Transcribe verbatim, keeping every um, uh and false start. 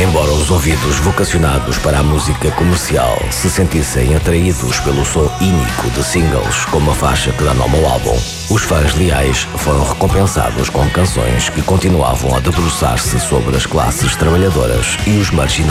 Embora os ouvidos vocacionados para a música comercial se sentissem atraídos pelo som ínico de singles como a faixa que dá nome ao álbum, os fãs leais foram recompensados com canções que continuavam a debruçar-se sobre as classes trabalhadoras e os marginais.